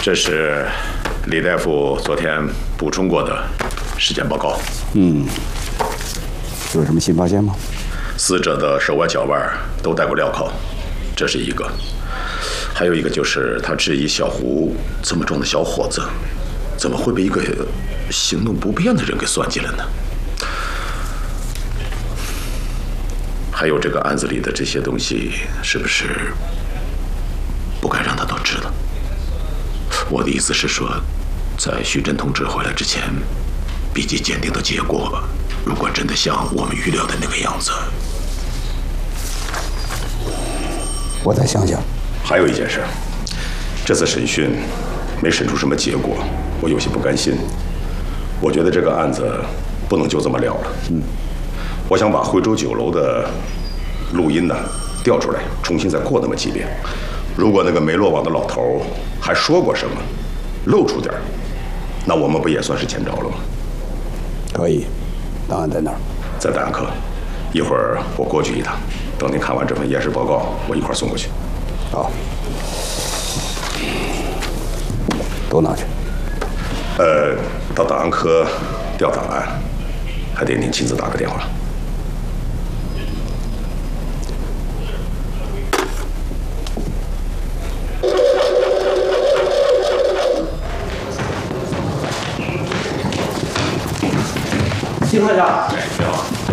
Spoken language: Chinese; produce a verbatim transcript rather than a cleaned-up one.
这是李大夫昨天补充过的尸检报告。 嗯，有什么新发现吗？ 死者的手腕、脚腕都带过镣铐，这是一个。还有一个就是他质疑小胡这么重的小伙子，怎么会被一个行动不便的人给算计了呢？还有这个案子里的这些东西，是不是不该让他都知道？我的意思是说，在徐振同志回来之前，笔迹鉴定的结果，如果真的像我们预料的那个样子， 我再想想。 还有一件事，这次审讯没审出什么结果，我有些不甘心。我觉得这个案子不能就这么了了。嗯，我想把惠州酒楼的录音呢调出来，重新再过那么几遍。如果那个没落网的老头还说过什么，露出点儿，那我们不也算是捡着了吗？ 可以，档案在哪儿？ 在档案科。一会儿我过去一趟，等您看完这份验尸报告，我一块儿送过去。 好，都拿去。 呃，到档案科调档案，还得您亲自打个电话。